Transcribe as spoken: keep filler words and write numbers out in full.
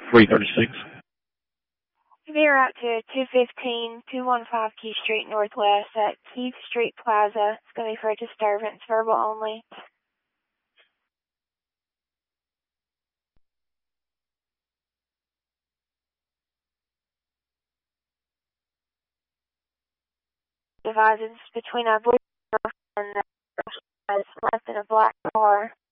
three thirty-six. Veer out to two fifteen, two fifteen Keith Street Northwest at Keith Street Plaza. It's going to be for a disturbance, verbal only. Divides between a blue and the left in a black car.